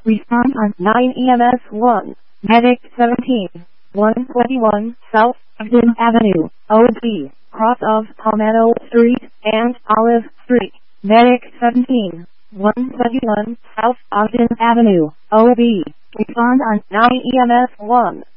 Respond on 9 EMS 1. Medic 17. 121 South Ogden Avenue, OB, cross of Palmetto Street and Olive Street. Medic 17. 121 South Ogden Avenue, OB. Respond on 9 EMS 1.